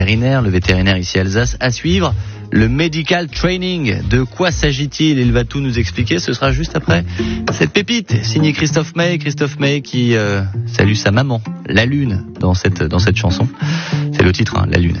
Le vétérinaire ici à Alsace, à suivre le medical training. De quoi s'agit-il? Il va tout nous expliquer. Ce sera juste après cette pépite signée Christophe May. Christophe May qui salue sa maman, la lune, dans cette chanson. C'est le titre, hein, la lune.